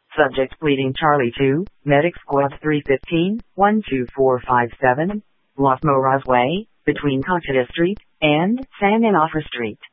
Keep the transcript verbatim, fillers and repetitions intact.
Subject bleeding Charlie two, Medic Squad three fifteen, one two four five seven, Los Moras Way, between Cochita Street and San Onofre Street.